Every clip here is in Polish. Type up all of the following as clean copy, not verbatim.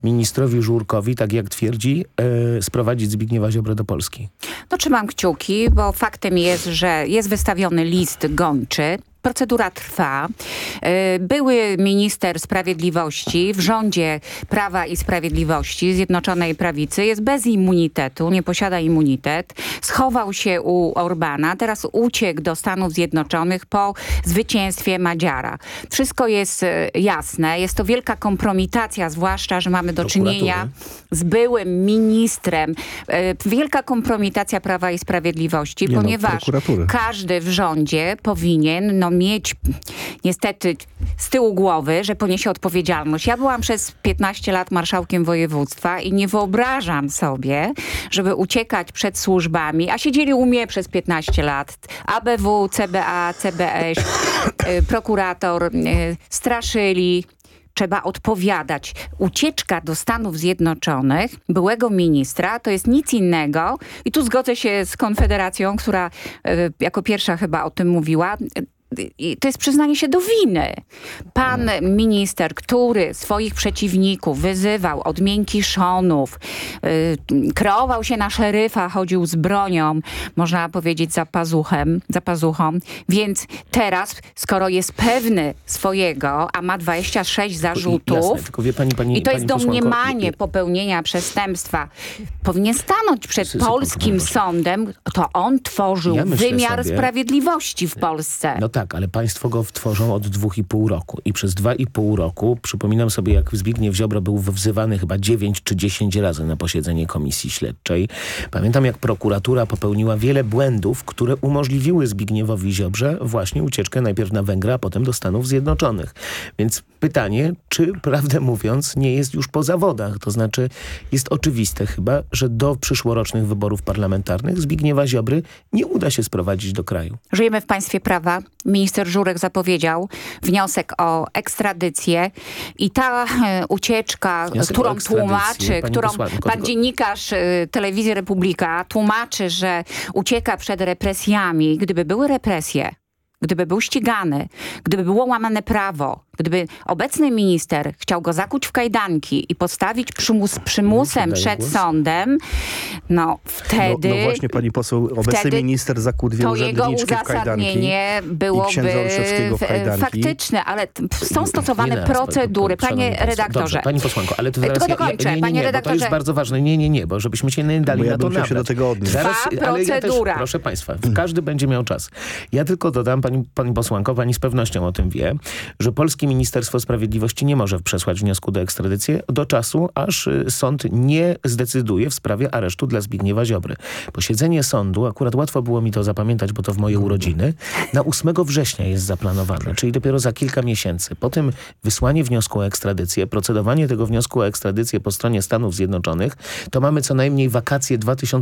ministrowi Żurkowi, tak jak twierdzi, sprowadzić Zbigniewa Ziobrę do Polski? No trzymam kciuki, bo faktem jest, że jest wystawiony list gończy. Procedura trwa. Były minister sprawiedliwości w rządzie Prawa i Sprawiedliwości Zjednoczonej Prawicy jest bez immunitetu, nie posiada immunitet. Schował się u Orbana, teraz uciekł do Stanów Zjednoczonych po zwycięstwie Madziara. Wszystko jest jasne. Jest to wielka kompromitacja, zwłaszcza, że mamy do czynienia z byłym ministrem. Wielka kompromitacja Prawa i Sprawiedliwości, ponieważ każdy w rządzie powinien mieć niestety z tyłu głowy, że poniesie odpowiedzialność. Ja byłam przez 15 lat marszałkiem województwa i nie wyobrażam sobie, żeby uciekać przed służbami, a siedzieli u mnie przez 15 lat. ABW, CBA, CBS, prokurator, straszyli. Trzeba odpowiadać. Ucieczka do Stanów Zjednoczonych byłego ministra to jest nic innego i tu zgodzę się z Konfederacją, która jako pierwsza chyba o tym mówiła. I to jest przyznanie się do winy. Pan minister, który swoich przeciwników wyzywał od miękiszonów, kreował się na szeryfa, chodził z bronią, można powiedzieć za pazuchą, więc teraz, skoro jest pewny swojego, a ma 26 zarzutów, jasne, tylko wie pani, i to jest posłanko, domniemanie popełnienia przestępstwa, powinien stanąć przed polskim sądem, to on tworzył wymiar sprawiedliwości w Polsce. No tak, ale państwo go tworzą od 2,5 roku. I przez 2,5 roku, przypominam sobie, jak Zbigniew Ziobro był wzywany chyba 9 czy 10 razy na posiedzenie komisji śledczej. Pamiętam, jak prokuratura popełniła wiele błędów, które umożliwiły Zbigniewowi Ziobrze właśnie ucieczkę najpierw na Węgry, a potem do Stanów Zjednoczonych. Więc pytanie, czy prawdę mówiąc nie jest już po zawodach? To znaczy jest oczywiste chyba, że do przyszłorocznych wyborów parlamentarnych Zbigniewa Ziobry nie uda się sprowadzić do kraju. Żyjemy w państwie prawa. Minister Żurek zapowiedział wniosek o ekstradycję i ta ucieczka, którą tłumaczy, pan dziennikarz Telewizji Republika tłumaczy, że ucieka przed represjami. Gdyby były represje, gdyby był ścigany, gdyby było łamane prawo, gdyby obecny minister chciał go zakuć w kajdanki i postawić przymusem przed sądem, no wtedy... No właśnie, pani poseł, obecny minister zakłuł dwie urzędniczki w kajdanki byłoby faktyczne, ale są stosowane procedury. Panie redaktorze... Dobrze, pani posłanko, ale to zaraz... Tylko dokończę, panie redaktorze... Bo to jest bardzo ważne. Nie, bo żebyśmy się nie dali na to nabrać. Się do tego odnieść. Procedura. Proszę państwa, każdy będzie miał czas. Ja tylko dodam, pani posłanko, pani z pewnością o tym wie, że polskie Ministerstwo Sprawiedliwości nie może przesłać wniosku do ekstradycji do czasu, aż sąd nie zdecyduje w sprawie aresztu dla Zbigniewa Ziobry. Posiedzenie sądu, akurat łatwo było mi to zapamiętać, bo to w moje urodziny, na 8 września jest zaplanowane, czyli dopiero za kilka miesięcy. Potem wysłanie wniosku o ekstradycję, procedowanie tego wniosku o ekstradycję po stronie Stanów Zjednoczonych, to mamy co najmniej wakacje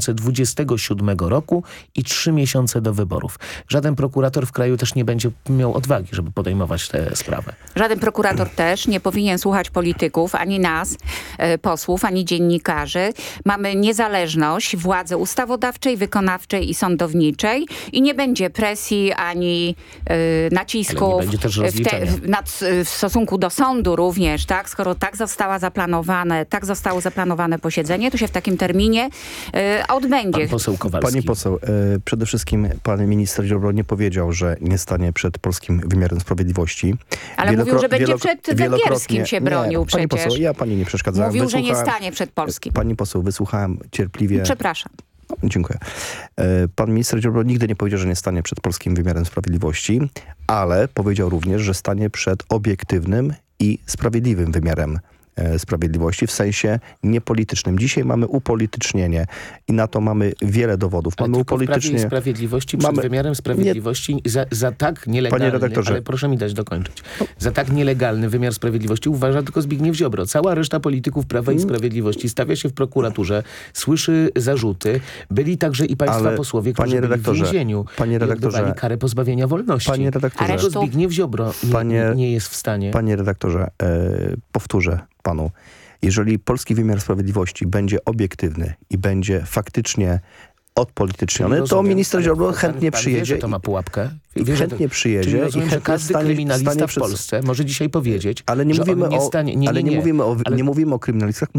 2027 roku i 3 miesiące do wyborów. Żaden prokurator w kraju też nie będzie miał odwagi, żeby podejmować tę sprawę. Żaden prokurator też nie powinien słuchać polityków, ani nas, posłów, ani dziennikarzy. Mamy niezależność władzy ustawodawczej, wykonawczej i sądowniczej i nie będzie presji ani nacisków w stosunku do sądu również, tak? Skoro tak zostało zaplanowane posiedzenie, to się w takim terminie odbędzie. Pan poseł Kowalski. Pani poseł, przede wszystkim pan minister Ziobro nie powiedział, że nie stanie przed polskim wymiarem sprawiedliwości. Ale mówił, że będzie przed węgierskim się bronił przecież. Pani poseł, ja pani nie przeszkadzałem. Mówił, że nie stanie przed polskim. Pani poseł, wysłuchałem cierpliwie. Przepraszam. Dziękuję. Pan minister Ziobro nigdy nie powiedział, że nie stanie przed polskim wymiarem sprawiedliwości, ale powiedział również, że stanie przed obiektywnym i sprawiedliwym wymiarem sprawiedliwości w sensie niepolitycznym. Dzisiaj mamy upolitycznienie i na to mamy wiele dowodów. Ale mamy upolitycznienie sprawiedliwości przed wymiarem sprawiedliwości za tak nielegalny, ale proszę mi dać dokończyć. Za tak nielegalny wymiar sprawiedliwości uważa tylko Zbigniew Ziobro. Cała reszta polityków Prawa i Sprawiedliwości stawia się w prokuraturze, słyszy zarzuty. Byli także i państwa posłowie, którzy byli w więzieniu i odbywali karę pozbawienia wolności. Panie redaktorze, Zbigniew Ziobro nie jest w stanie. Panie redaktorze, powtórzę panu. Jeżeli polski wymiar sprawiedliwości będzie obiektywny i będzie faktycznie odpolityczniony, to Rozumiem, minister ale Ziobro pan chętnie wie, przyjedzie że to ma pułapkę. i Wie, że chętnie to- przyjedzie czyli i rozumiem, że chętnie każdy kryminalista w Polsce może dzisiaj powiedzieć, ale nie że on mówimy nie o, stanie... ale nie mówimy o, ale nie mówimy o kryminalistach,